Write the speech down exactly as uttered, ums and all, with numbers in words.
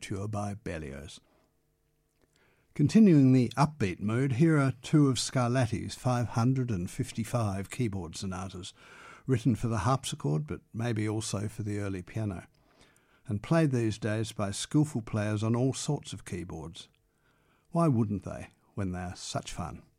Overture by Berlioz. Continuing the upbeat mood, here are two of Scarlatti's five hundred fifty-five keyboard sonatas, written for the harpsichord but maybe also for the early piano, and played these days by skillful players on all sorts of keyboards. Why wouldn't they, when they're such fun?